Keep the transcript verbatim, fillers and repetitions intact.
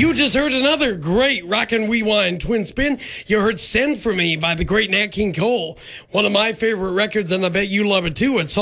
You just heard another great Rockin' Rewind twin spin. You heard Send For Me by the great Nat King Cole. One of my favorite records, and I bet you love it too. It's